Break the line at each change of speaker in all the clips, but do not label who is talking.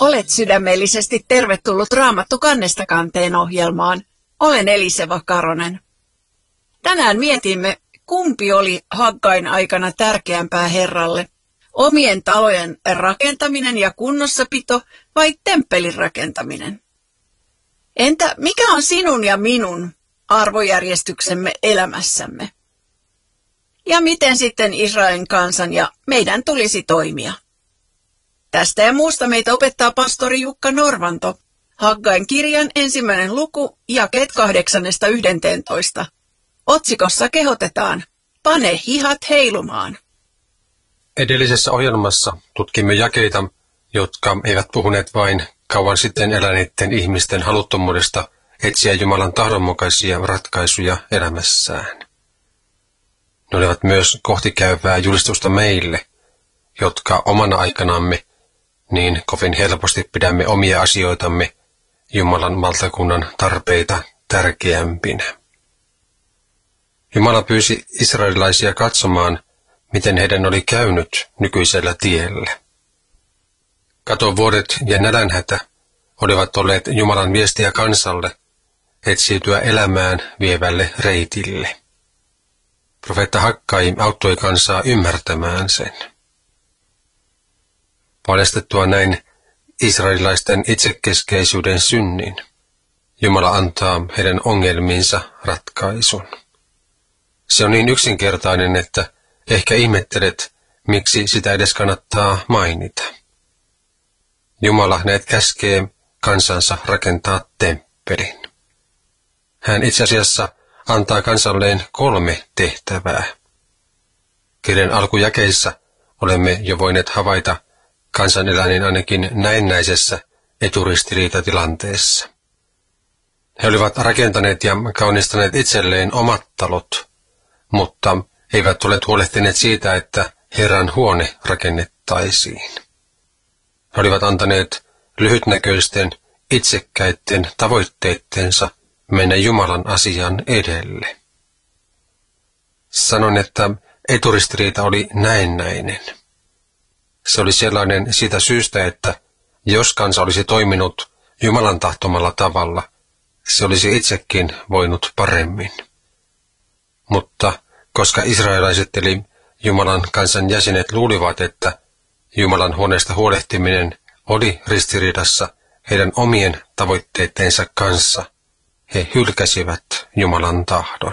Olet sydämellisesti tervetullut Raamattu kannesta kanteen ohjelmaan. Olen Eliseva Karonen. Tänään mietimme, kumpi oli Haggain aikana tärkeämpää Herralle. Omien talojen rakentaminen ja kunnossapito vai temppelin rakentaminen? Entä mikä on sinun ja minun arvojärjestyksemme elämässämme? Ja miten sitten Israelin kansan ja meidän tulisi toimia? Tästä ja muusta meitä opettaa pastori Jukka Norvanto. Haggain kirjan 1. luku, jakeet 8–11. Otsikossa kehotetaan, pane hihat heilumaan.
Edellisessä ohjelmassa tutkimme jakeita, jotka eivät puhuneet vain kauan sitten eläneiden ihmisten haluttomuudesta etsiä Jumalan tahdonmukaisia ratkaisuja elämässään. Ne olivat myös kohtikäyvää julistusta meille, jotka omana aikanamme niin kovin helposti pidämme omia asioitamme Jumalan valtakunnan tarpeita tärkeämpinä. Jumala pyysi israelilaisia katsomaan, miten heidän oli käynyt nykyisellä tiellä. Katovuodet ja nälänhätä olivat olleet Jumalan viestiä kansalle etsiytyä elämään vievälle reitille. Profeetta Haggai auttoi kansaa ymmärtämään sen. Paljastettua näin israelilaisten itsekeskeisyyden synnin, Jumala antaa heidän ongelmiinsa ratkaisun. Se on niin yksinkertainen, että ehkä ihmettelet, miksi sitä edes kannattaa mainita. Jumala näet käskee kansansa rakentaa temppelin. Hän itse asiassa antaa kansalleen 3 tehtävää. Kirjan alkujakeissa olemme jo voineet havaita kansan eläneen ainakin näennäisessä eturistiriitatilanteessa. He olivat rakentaneet ja kaunistaneet itselleen omat talot, mutta eivät ole huolehtineet siitä, että Herran huone rakennettaisiin. He olivat antaneet lyhytnäköisten, itsekkäitten tavoitteittensa mennä Jumalan asian edelle. Sanon, että eturistiriita oli näennäinen. Se oli sellainen siitä syystä, että jos kansa olisi toiminut Jumalan tahtomalla tavalla, se olisi itsekin voinut paremmin. Mutta koska israelaiset eli Jumalan kansan jäsenet luulivat, että Jumalan huoneesta huolehtiminen oli ristiriidassa heidän omien tavoitteittensa kanssa, he hylkäsivät Jumalan tahdon.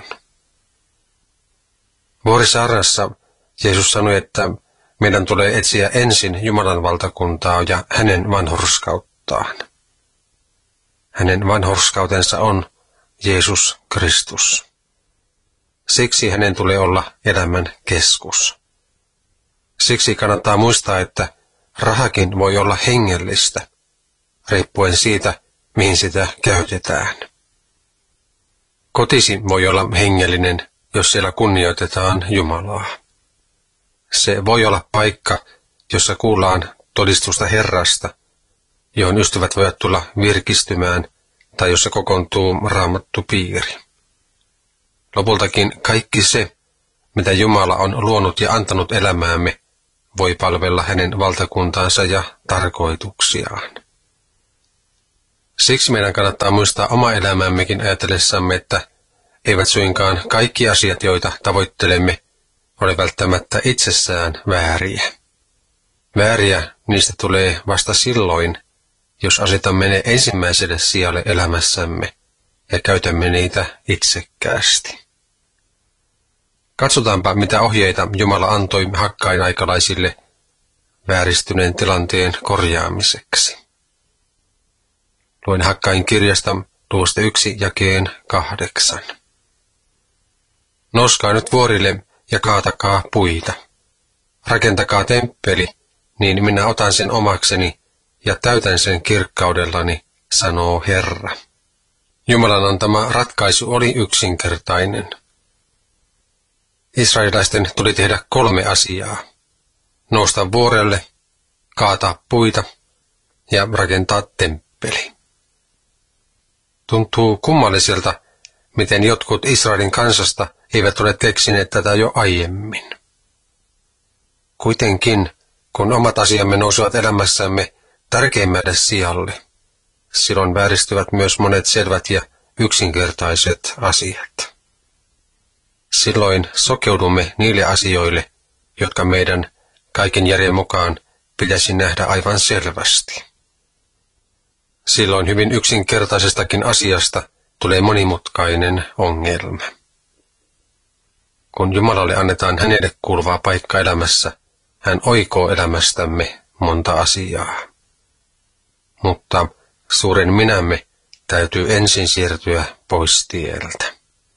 Vuorisaarnassa Jeesus sanoi, että meidän tulee etsiä ensin Jumalan valtakuntaa ja hänen vanhurskauttaan. Hänen vanhurskautensa on Jeesus Kristus. Siksi hänen tulee olla elämän keskus. Siksi kannattaa muistaa, että rahakin voi olla hengellistä, riippuen siitä, mihin sitä käytetään. Kotisi voi olla hengellinen, jos siellä kunnioitetaan Jumalaa. Se voi olla paikka, jossa kuullaan todistusta Herrasta, johon ystävät voivat tulla virkistymään, tai jossa kokoontuu raamattupiiri. Lopultakin kaikki se, mitä Jumala on luonut ja antanut elämäämme, voi palvella hänen valtakuntaansa ja tarkoituksiaan. Siksi meidän kannattaa muistaa oma elämämmekin ajatellessamme, että eivät suinkaan kaikki asiat, joita tavoittelemme, ole välttämättä itsessään vääriä. Vääriä niistä tulee vasta silloin, jos asetamme ne ensimmäiselle sijalle elämässämme ja käytämme niitä itsekkäästi. Katsotaanpa, mitä ohjeita Jumala antoi Haggain aikalaisille vääristyneen tilanteen korjaamiseksi. Luen Haggain kirjasta luvusta 1 jakeen 8. Nouskaa nyt vuorille ja kaatakaa puita. Rakentakaa temppeli, niin minä otan sen omakseni ja täytän sen kirkkaudellani, sanoo Herra. Jumalan antama ratkaisu oli yksinkertainen. Israelilaisten tuli tehdä 3 asiaa. Nousta vuorelle, kaataa puita ja rakentaa temppeli. Tuntuu kummalliselta, miten jotkut Israelin kansasta eivät ole keksineet tätä jo aiemmin. Kuitenkin, kun omat asiamme nousevat elämässämme tärkeimmälle sijalle, silloin vääristyvät myös monet selvät ja yksinkertaiset asiat. Silloin sokeudumme niille asioille, jotka meidän kaiken järjen mukaan pitäisi nähdä aivan selvästi. Silloin hyvin yksinkertaisestakin asiasta tulee monimutkainen ongelma. Kun Jumalalle annetaan hänelle kuuluvaa paikka elämässä, hän oikoo elämästämme monta asiaa. Mutta suuren minämme täytyy ensin siirtyä pois tieltä.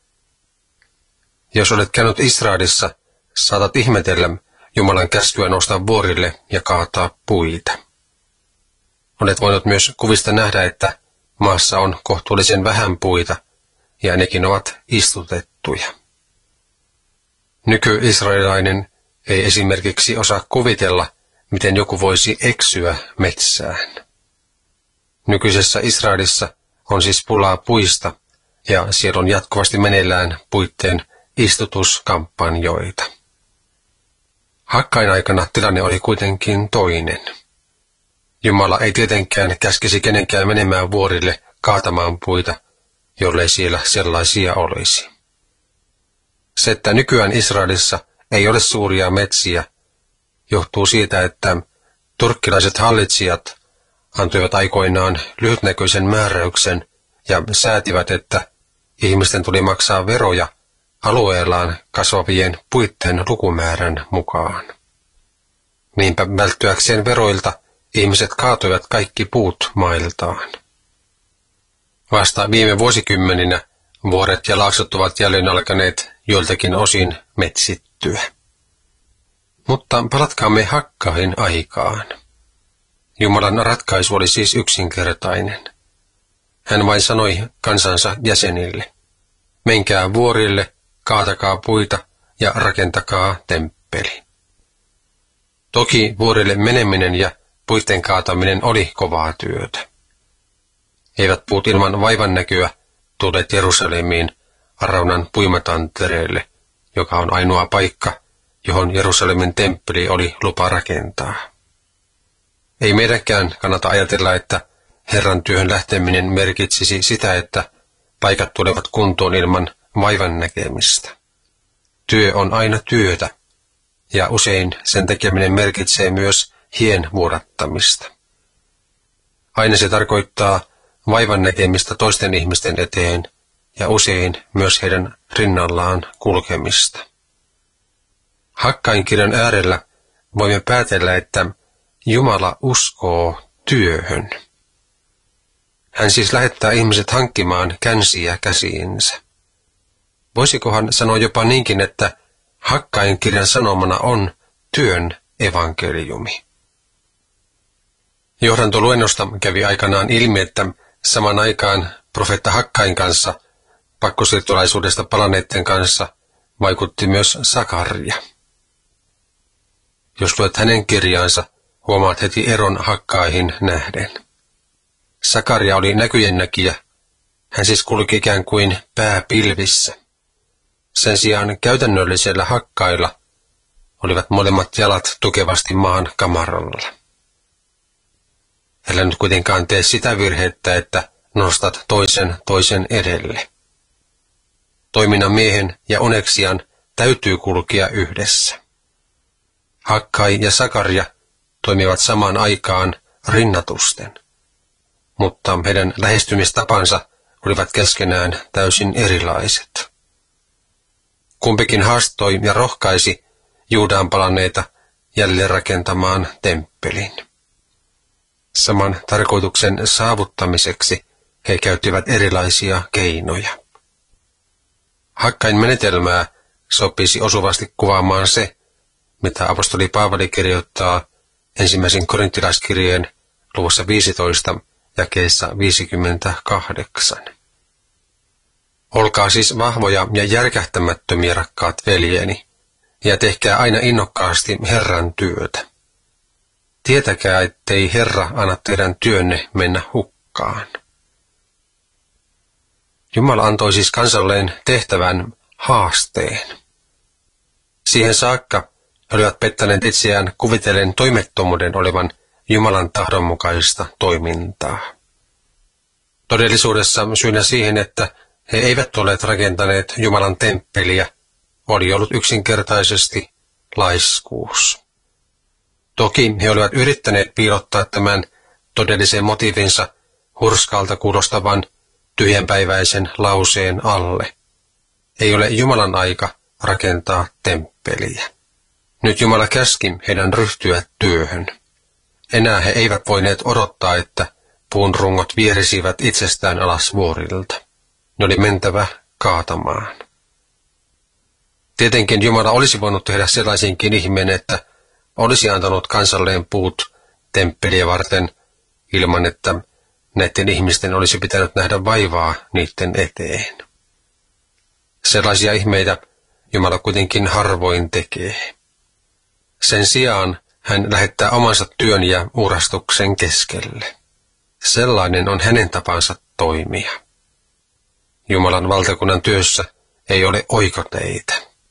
Jos olet käynyt Israelissa, saatat ihmetellä Jumalan käskyä nousta vuorille ja kaataa puita. Olet voinut myös kuvista nähdä, että maassa on kohtuullisen vähän puita, ja nekin ovat istutettuja. Nyky-israelilainen ei esimerkiksi osaa kuvitella, miten joku voisi eksyä metsään. Nykyisessä Israelissa on siis pulaa puista, ja siellä on jatkuvasti meneillään puitteen istutuskampanjoita. Hakkain aikana tilanne oli kuitenkin toinen. Jumala ei tietenkään käskisi kenenkään menemään vuorille kaatamaan puita, jollei siellä sellaisia olisi. Se, että nykyään Israelissa ei ole suuria metsiä, johtuu siitä, että turkkilaiset hallitsijat antoivat aikoinaan lyhytnäköisen määräyksen ja säätivät, että ihmisten tuli maksaa veroja alueellaan kasvavien puitten lukumäärän mukaan. Niinpä välttyäkseen veroilta ihmiset kaatoivat kaikki puut mailtaan. Vasta viime vuosikymmeninä vuoret ja laaksot ovat jälleen alkaneet joiltakin osin metsittyä. Mutta palatkaamme Hakkain aikaan. Jumalan ratkaisu oli siis yksinkertainen. Hän vain sanoi kansansa jäsenille, menkää vuorille, kaatakaa puita ja rakentakaa temppeli. Toki vuorille meneminen ja puitten kaataminen oli kovaa työtä. Eivät puut ilman vaivannäköä tulleet Jerusalemiin Araunan puimatantereelle, joka on ainoa paikka, johon Jerusalemin temppeli oli lupa rakentaa. Ei meidänkään kannata ajatella, että Herran työhön lähteminen merkitsisi sitä, että paikat tulevat kuntoon ilman vaivan näkemistä. Työ on aina työtä, ja usein sen tekeminen merkitsee myös hien vuodattamista. Aina se tarkoittaa vaivan näkemistä toisten ihmisten eteen, ja usein myös heidän rinnallaan kulkemista. Hakkain kirjan äärellä voimme päätellä, että Jumala uskoo työhön. Hän siis lähettää ihmiset hankkimaan känsiä käsiinsä. Voisikohan sanoa jopa niinkin, että Hakkain kirjan sanomana on työn evankeliumi. Johdantoluennosta kävi aikanaan ilmi, että saman aikaan profeetta Hakkain kanssa pakkosiirtolaisuudesta palanneiden kanssa vaikutti myös Sakaria. Jos luet hänen kirjaansa, huomaat heti eron Hakkaihin nähden. Sakaria oli näkyjen näkijä. Hän siis kulki ikään kuin pää pilvissä. Sen sijaan käytännöllisellä Hakkailla olivat molemmat jalat tukevasti maan kamaralla. Älä nyt kuitenkaan tee sitä virhettä, että nostat toisen edelle. Toiminnan miehen ja uneksijan täytyy kulkea yhdessä. Hakkai ja Sakaria toimivat samaan aikaan rinnatusten, mutta heidän lähestymistapansa olivat keskenään täysin erilaiset. Kumpikin haastoi ja rohkaisi Juudaan palanneita jälleen rakentamaan temppelin. Saman tarkoituksen saavuttamiseksi he käyttivät erilaisia keinoja. Hakkain menetelmää sopisi osuvasti kuvaamaan se, mitä apostoli Paavali kirjoittaa ensimmäisen korintilaiskirjeen luvussa 15 jakeessa 58. Olkaa siis vahvoja ja järkähtämättömiä, rakkaat veljeni, ja tehkää aina innokkaasti Herran työtä. Tietäkää, ettei Herra anna teidän työnne mennä hukkaan. Jumala antoi siis kansalleen tehtävän haasteen. Siihen saakka he olivat pettäneet itseään kuvitellen toimettomuuden olevan Jumalan tahdonmukaista toimintaa. Todellisuudessa syynä siihen, että he eivät olleet rakentaneet Jumalan temppeliä, oli ollut yksinkertaisesti laiskuus. Toki he olivat yrittäneet piilottaa tämän todellisen motiivinsa hurskalta kuulostavan tyhjänpäiväisen lauseen alle. Ei ole Jumalan aika rakentaa temppeliä. Nyt Jumala käski heidän ryhtyä työhön. Enää he eivät voineet odottaa, että puun rungot vierisivät itsestään alas vuorilta. Ne oli mentävä kaatamaan. Tietenkin Jumala olisi voinut tehdä sellaisinkin ihmeen, että olisi antanut kansalleen puut temppeliä varten ilman, että näiden ihmisten olisi pitänyt nähdä vaivaa niiden eteen. Sellaisia ihmeitä Jumala kuitenkin harvoin tekee. Sen sijaan hän lähettää omansa työn ja uurastuksen keskelle. Sellainen on hänen tapansa toimia. Jumalan valtakunnan työssä ei ole oikoteitä.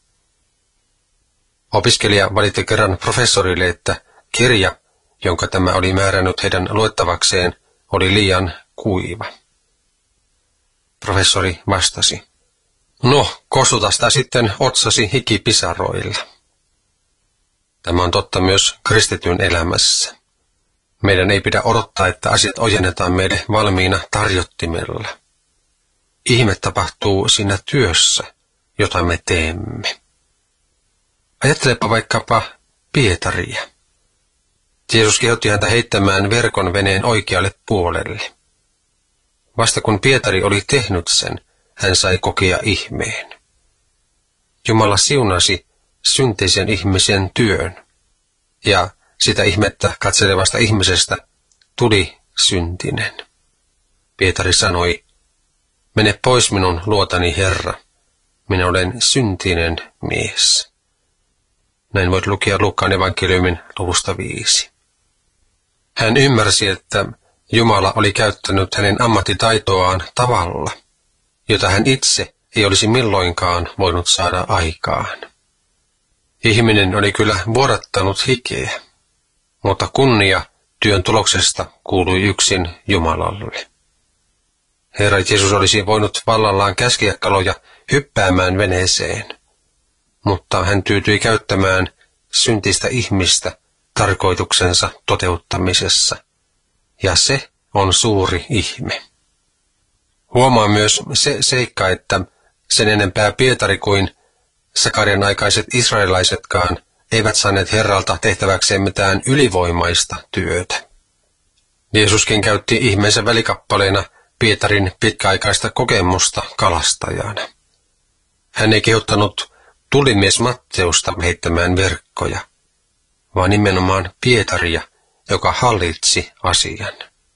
Opiskelija valitti kerran professorille, että kirja, jonka tämä oli määrännyt heidän luettavakseen, oli liian kuiva. Professori vastasi, no, kostuta sitä sitten otsasi hikipisaroilla. Tämä on totta myös kristityn elämässä. Meidän ei pidä odottaa, että asiat ojennetaan meille valmiina tarjottimella. Ihme tapahtuu siinä työssä, jota me teemme. Ajattelepa vaikkapa Pietaria. Jeesus kehotti häntä heittämään verkon veneen oikealle puolelle. Vasta kun Pietari oli tehnyt sen, hän sai kokea ihmeen. Jumala siunasi synteisen ihmisen työn, ja sitä ihmettä katselevasta ihmisestä tuli syntinen. Pietari sanoi, mene pois minun luotani, Herra, minä olen syntinen mies. Näin voit lukea Luukkaan evankeliumin luvusta 5. Hän ymmärsi, että Jumala oli käyttänyt hänen ammattitaitoaan tavalla, jota hän itse ei olisi milloinkaan voinut saada aikaan. Ihminen oli kyllä vuodattanut hikeä, mutta kunnia työn tuloksesta kuului yksin Jumalalle. Herra Jeesus olisi voinut vallallaan käskeä kaloja hyppäämään veneeseen, mutta hän tyytyi käyttämään syntistä ihmistä tarkoituksensa toteuttamisessa, ja se on suuri ihme. Huomaa myös se seikka, että sen enempää Pietari kuin Sakarian aikaiset israelaisetkaan eivät saaneet Herralta tehtäväkseen mitään ylivoimaista työtä. Jeesuskin käytti ihmeensä välikappaleena Pietarin pitkäaikaista kokemusta kalastajana. Hän ei kehottanut tulimies Matteusta heittämään verkkoja, vaan nimenomaan Pietaria, joka hallitsi asian.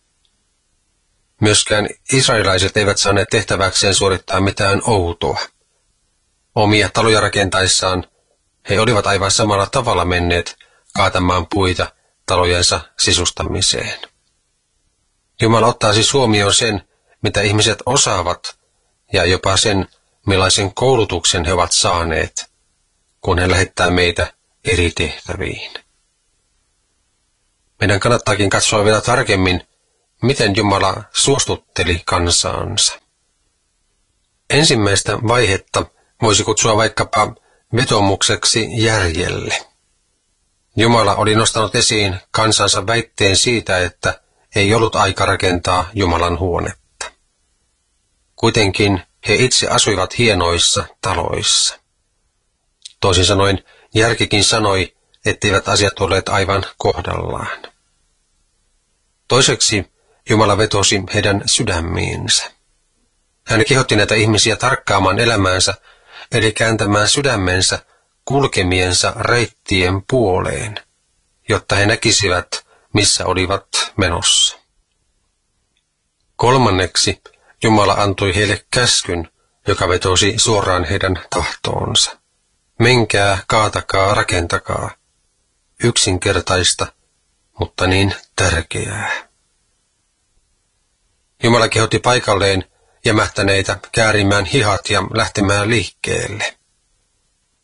Myöskään israelaiset eivät saaneet tehtäväkseen suorittaa mitään outoa. Omia taloja rakentaessaan he olivat aivan samalla tavalla menneet kaatamaan puita talojensa sisustamiseen. Jumala ottaa siis huomioon sen, mitä ihmiset osaavat, ja jopa sen, millaisen koulutuksen he ovat saaneet, kun hän lähettää meitä eri tehtäviin. Meidän kannattaakin katsoa vielä tarkemmin, miten Jumala suostutteli kansaansa. Ensimmäistä vaihetta voisi kutsua vaikkapa vetomukseksi järjelle. Jumala oli nostanut esiin kansansa väitteen siitä, että ei ollut aika rakentaa Jumalan huonetta. Kuitenkin he itse asuivat hienoissa taloissa. Toisin sanoen järkikin sanoi, etteivät asiat olleet aivan kohdallaan. Toiseksi Jumala vetosi heidän sydämiinsä. Hän kehotti näitä ihmisiä tarkkaamaan elämäänsä, eli kääntämään sydämensä kulkemiensa reittien puoleen, jotta he näkisivät, missä olivat menossa. Kolmanneksi Jumala antoi heille käskyn, joka vetosi suoraan heidän tahtoonsa. Menkää, kaatakaa, rakentakaa. Yksinkertaista, mutta niin tärkeää. Jumala kehotti paikalleen jämähtäneitä käärimään hihat ja lähtemään liikkeelle.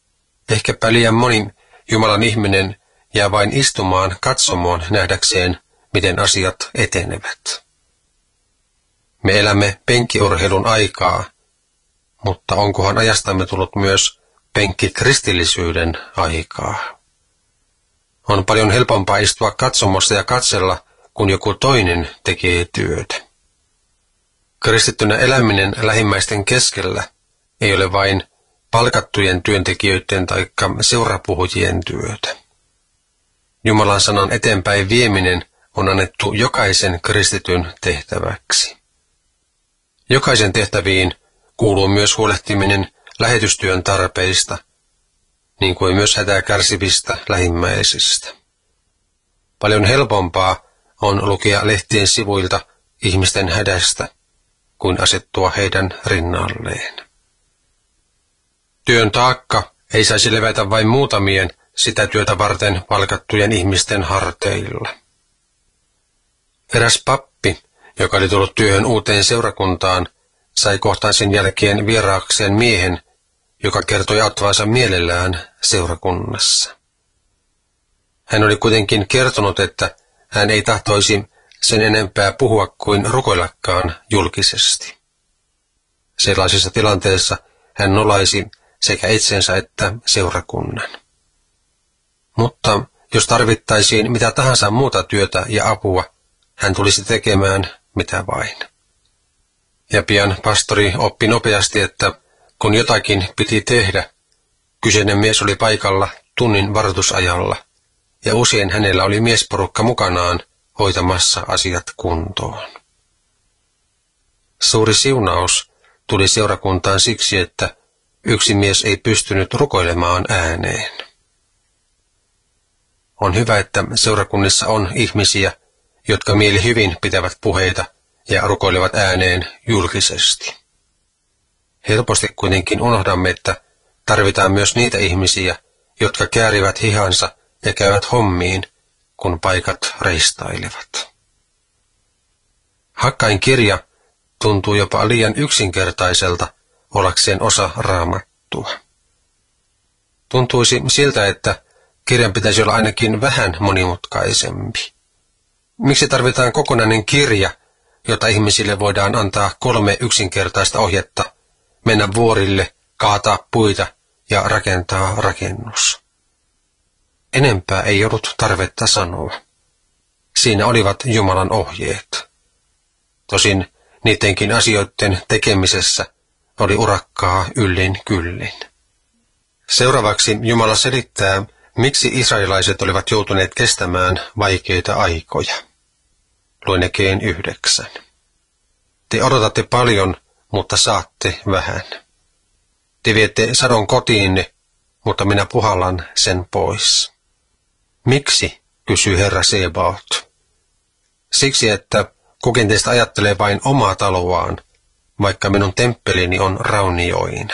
Ehkäpä liian moni Jumalan ihminen jää vain istumaan katsomoon nähdäkseen, miten asiat etenevät. Me elämme penkkiurheilun aikaa, mutta onkohan ajastamme tullut myös penkkikristillisyyden aikaa? On paljon helpompaa istua katsomossa ja katsella, kun joku toinen tekee työtä. Kristittynä eläminen lähimmäisten keskellä ei ole vain palkattujen työntekijöiden tai seurapuhujien työtä. Jumalan sanan eteenpäin vieminen on annettu jokaisen kristityn tehtäväksi. Jokaisen tehtäviin kuuluu myös huolehtiminen lähetystyön tarpeista, niin kuin myös hätää kärsivistä lähimmäisistä. Paljon helpompaa on lukea lehtien sivuilta ihmisten hädästä, kuin asettua heidän rinnalleen. Työn taakka ei saisi levätä vain muutamien sitä työtä varten palkattujen ihmisten harteilla. Eräs pappi, joka oli tullut työhön uuteen seurakuntaan, sai kohtaan sen jälkeen vieraakseen miehen, joka kertoi auttavansa mielellään seurakunnassa. Hän oli kuitenkin kertonut, että hän ei tahtoisi sen enempää puhua kuin rukoillakaan julkisesti. Sellaisessa tilanteessa hän nolaisi sekä itsensä että seurakunnan. Mutta jos tarvittaisiin mitä tahansa muuta työtä ja apua, hän tulisi tekemään mitä vain. Ja pian pastori oppi nopeasti, että kun jotakin piti tehdä, kyseinen mies oli paikalla tunnin varoitusajalla, ja usein hänellä oli miesporukka mukanaan hoitamassa asiat kuntoon. Suuri siunaus tuli seurakuntaan siksi, että yksi mies ei pystynyt rukoilemaan ääneen. On hyvä, että seurakunnissa on ihmisiä, jotka mieli hyvin pitävät puheita ja rukoilevat ääneen julkisesti. Helposti kuitenkin unohdamme, että tarvitaan myös niitä ihmisiä, jotka käärivät hihansa ja käyvät hommiin, kun paikat reistailevat. Hakkain kirja tuntuu jopa liian yksinkertaiselta ollakseen osa Raamattua. Tuntuisi siltä, että kirjan pitäisi olla ainakin vähän monimutkaisempi. Miksi tarvitaan kokonainen kirja, jota ihmisille voidaan antaa 3 yksinkertaista ohjetta, mennä vuorille, kaataa puita ja rakentaa rakennus? Enempää ei ollut tarvetta sanoa. Siinä olivat Jumalan ohjeet. Tosin niidenkin asioiden tekemisessä oli urakkaa yllin kyllin. Seuraavaksi Jumala selittää, miksi israelaiset olivat joutuneet kestämään vaikeita aikoja. Luen Jakeen 9. Te odotatte paljon, mutta saatte vähän. Te viette sadon kotiinne, mutta minä puhallan sen pois. Miksi, kysyy Herra Sebaot. Siksi, että kukin teistä ajattelee vain omaa taloaan, vaikka minun temppelini on raunioina.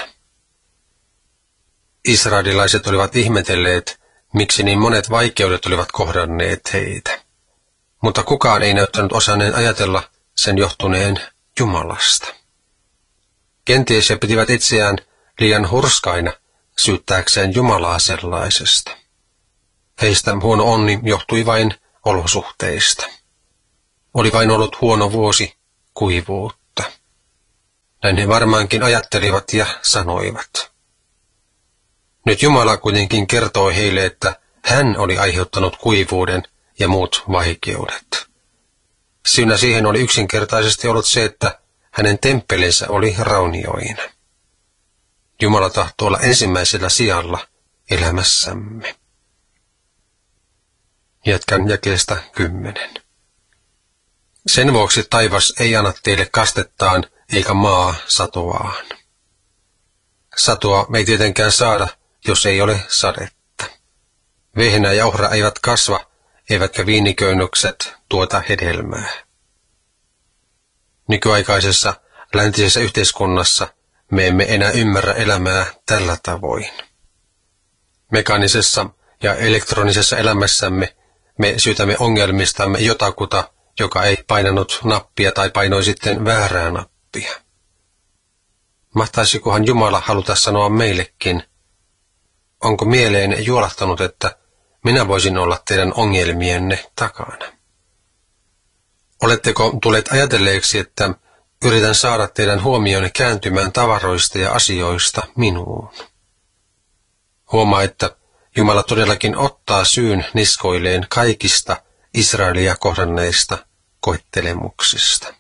Israelilaiset olivat ihmetelleet, miksi niin monet vaikeudet olivat kohdanneet heitä. Mutta kukaan ei näyttänyt osanneen ajatella sen johtuneen Jumalasta. Kenties he pitivät itseään liian hurskaina syyttääkseen Jumalaa sellaisesta. Heistä huono onni johtui vain olosuhteista. Oli vain ollut huono vuosi kuivuutta. Näin he varmaankin ajattelivat ja sanoivat. Nyt Jumala kuitenkin kertoi heille, että hän oli aiheuttanut kuivuuden ja muut vaikeudet. Syynä siihen oli yksinkertaisesti ollut se, että hänen temppelinsä oli raunioina. Jumala tahtoo olla ensimmäisellä sijalla elämässämme. Jatkan jakeesta 10. Sen vuoksi taivas ei anna teille kastettaan eikä maa satoaan. Satoa ei tietenkään saada, jos ei ole sadetta. Vehnä ja ohra eivät kasva, eivätkä viiniköynnökset tuota hedelmää. Nykyaikaisessa läntisessä yhteiskunnassa me emme enää ymmärrä elämää tällä tavoin. Mekaanisessa ja elektronisessa elämässämme me syytämme ongelmistamme jotakuta, joka ei painanut nappia tai painoi sitten väärää nappia. Mahtaisikohan Jumala haluta sanoa meillekin, onko mieleen juolahtanut, että minä voisin olla teidän ongelmienne takana? Oletteko tulleet ajatelleeksi, että yritän saada teidän huomionne kääntymään tavaroista ja asioista minuun? Huomaa, että Jumala todellakin ottaa syyn niskoilleen kaikista Israelia kohdanneista koettelemuksista.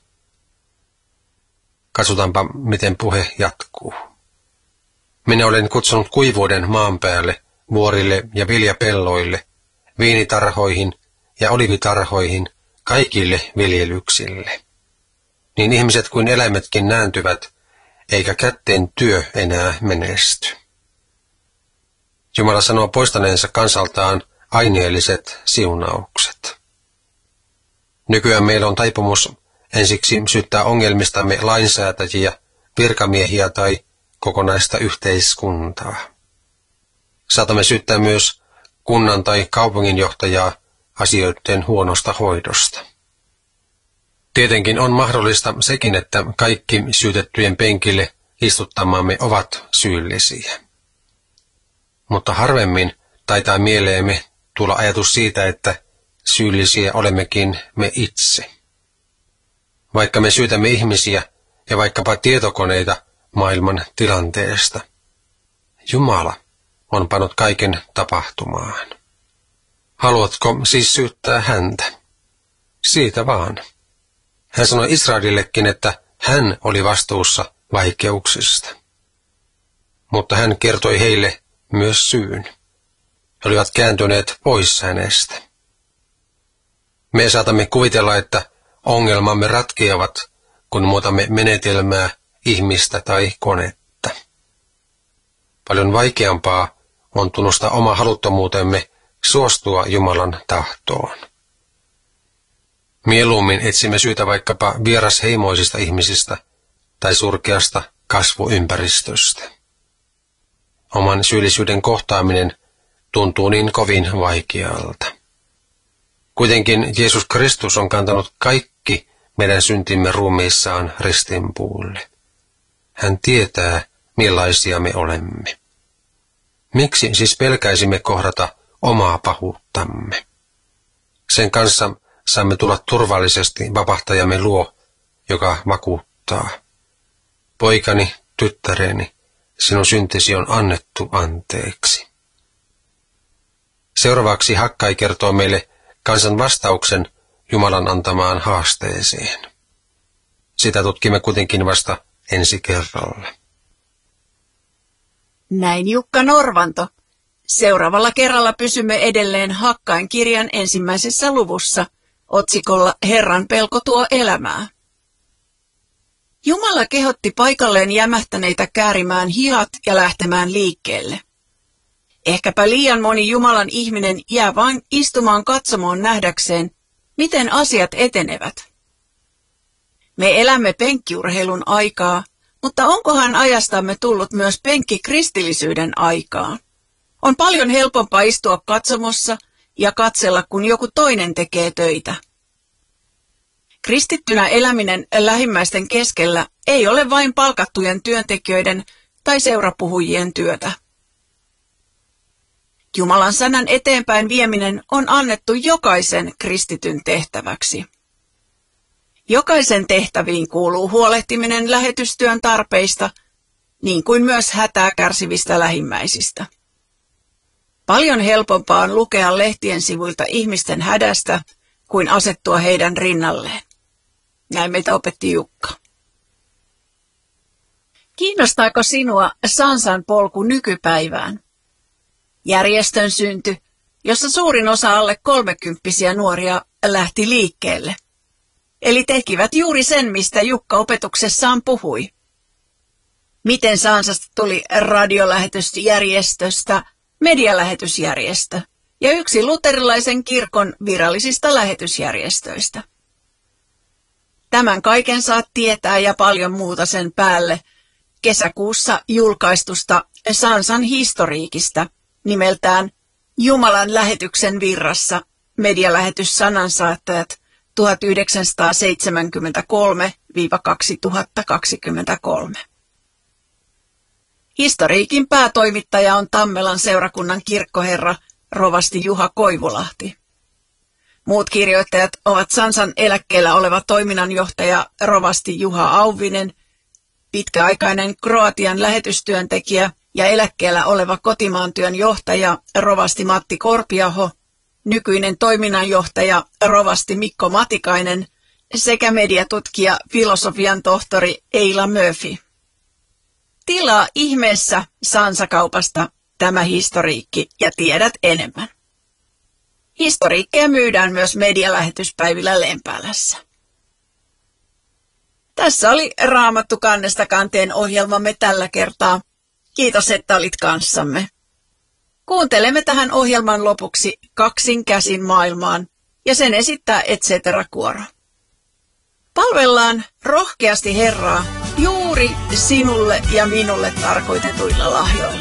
Katsotaanpa, miten puhe jatkuu. Minä olen kutsunut kuivuuden maan päälle, vuorille ja viljapelloille, viinitarhoihin ja olivitarhoihin, kaikille viljelyksille. Niin ihmiset kuin eläimetkin nääntyvät, eikä kätteen työ enää menesty. Jumala sanoo poistaneensa kansaltaan aineelliset siunaukset. Nykyään meillä on taipumus ensiksi syyttää ongelmistamme lainsäätäjiä, virkamiehiä tai kokonaista yhteiskuntaa. Saatamme syyttää myös kunnan tai kaupunginjohtajaa asioiden huonosta hoidosta. Tietenkin on mahdollista sekin, että kaikki syytettyjen penkille istuttamamme ovat syyllisiä. Mutta harvemmin taitaa mieleemme tulla ajatus siitä, että syyllisiä olemmekin me itse. Vaikka me syytämme ihmisiä ja vaikkapa tietokoneita maailman tilanteesta, Jumala on pannut kaiken tapahtumaan. Haluatko siis syyttää häntä? Siitä vaan. Hän sanoi Israelillekin, että hän oli vastuussa vaikeuksista. Mutta hän kertoi heille myös syyn. He olivat kääntyneet pois hänestä. Me saatamme kuvitella, että ongelmamme ratkeavat, kun muutamme menetelmää, ihmistä tai konetta. Paljon vaikeampaa on tunnustaa oma haluttomuutemme suostua Jumalan tahtoon. Mieluummin etsimme syytä vaikkapa vierasheimoisista ihmisistä tai surkeasta kasvuympäristöstä. Oman syyllisyyden kohtaaminen tuntuu niin kovin vaikealta. Kuitenkin Jeesus Kristus on kantanut kaikki meidän syntimme ruumiissaan ristinpuulle. Hän tietää, millaisia me olemme. Miksi siis pelkäisimme kohdata omaa pahuuttamme? Sen kanssa saamme tulla turvallisesti vapahtajamme luo, joka vakuuttaa. Poikani, tyttäreni, sinun syntisi on annettu anteeksi. Seuraavaksi Hakkai kertoo meille kansan vastauksen Jumalan antamaan haasteeseen. Sitä tutkimme kuitenkin vasta ensi kerralla.
Näin Jukka Norvanto. Seuraavalla kerralla pysymme edelleen Hakkain kirjan 1. luvussa otsikolla Herran pelko tuo elämää. Jumala kehotti paikalleen jämähtäneitä käärimään hihat ja lähtemään liikkeelle. Ehkäpä liian moni Jumalan ihminen jää vain istumaan katsomoon nähdäkseen, miten asiat etenevät. Me elämme penkkiurheilun aikaa, mutta onkohan ajastamme tullut myös penkkikristillisyyden aikaa? On paljon helpompaa istua katsomossa ja katsella, kun joku toinen tekee töitä. Kristittynä eläminen lähimmäisten keskellä ei ole vain palkattujen työntekijöiden tai seurapuhujien työtä. Jumalan sanan eteenpäin vieminen on annettu jokaisen kristityn tehtäväksi. Jokaisen tehtäviin kuuluu huolehtiminen lähetystyön tarpeista, niin kuin myös hätää kärsivistä lähimmäisistä. Paljon helpompaa on lukea lehtien sivuilta ihmisten hädästä, kuin asettua heidän rinnalleen. Näin meitä opetti Jukka. Kiinnostaako sinua Sansan polku nykypäivään? Järjestön synty, jossa suurin osa alle 30-vuotiaita nuoria lähti liikkeelle. Eli tekivät juuri sen, mistä Jukka opetuksessaan puhui. Miten Sansasta tuli radiolähetysjärjestöstä medialähetysjärjestö ja yksi luterilaisen kirkon virallisista lähetysjärjestöistä. Tämän kaiken saat tietää ja paljon muuta sen päälle kesäkuussa julkaistusta Sansan historiikista nimeltään Jumalan lähetyksen virrassa medialähetys sanansaattajat 1973–2023. Historiikin päätoimittaja on Tammelan seurakunnan kirkkoherra rovasti Juha Koivulahti. Muut kirjoittajat ovat Sansan eläkkeellä oleva toiminnanjohtaja rovasti Juha Auvinen, pitkäaikainen Kroatian lähetystyöntekijä ja eläkkeellä oleva kotimaantyön johtaja rovasti Matti Korpiaho, nykyinen toiminnanjohtaja rovasti Mikko Matikainen sekä mediatutkija filosofian tohtori Eila Murphy. Tilaa ihmeessä Sansa-kaupasta tämä historiikki ja tiedät enemmän. Historiikkeja myydään myös medialähetyspäivillä Lempäälässä. Tässä oli Raamattu kannesta kanteen ohjelmamme tällä kertaa. Kiitos, että olit kanssamme. Kuuntelemme tähän ohjelman lopuksi Kaksin käsin maailmaan ja sen esittää et cetera -kuoro. Palvellaan rohkeasti Herraa juuri sinulle ja minulle tarkoitetuilla lahjoilla.